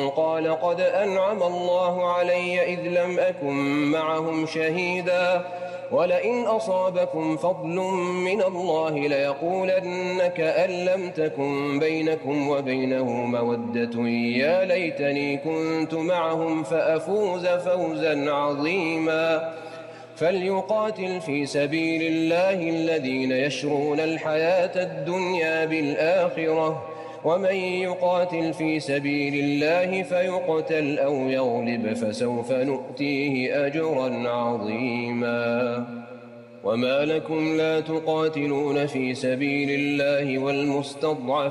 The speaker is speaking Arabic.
قال قد أنعم الله علي إذ لم أكن معهم شهيدا ولئن أصابكم فضل من الله ليقولن كأن لم تكن بينكم وبينه مودة يا ليتني كنت معهم فأفوز فوزا عظيما فليقاتل في سبيل الله الذين يشرون الحياة الدنيا بالآخرة ومن يقاتل في سبيل الله فيقتل أو يغلب فسوف نؤتيه أجرا عظيما وما لكم لا تقاتلون في سبيل الله والمستضعفين